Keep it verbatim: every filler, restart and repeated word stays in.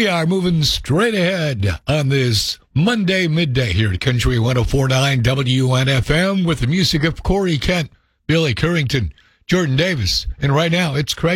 We are moving straight ahead on this Monday midday here at Country one oh four point nine W N F M with the music of Corey Kent, Billy Currington, Jordan Davis, and right now it's Craig